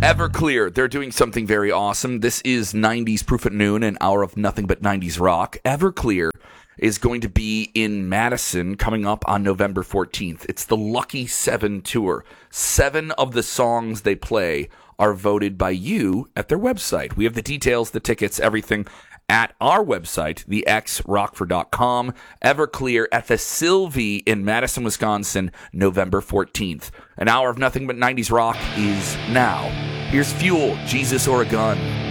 Everclear, they're doing something very awesome. This is 90s Proof at Noon, an hour of nothing but 90s rock. Everclear is going to be in Madison coming up on November 14th. It's the Lucky 7 tour. 7 of the songs they play are voted by you at their website. We have the details, the tickets, everything at our website, thexrockford.com. Everclear at the Sylvie in Madison, Wisconsin, November 14th. An hour of nothing but 90s rock is now. Here's Fuel, Jesus or a Gun.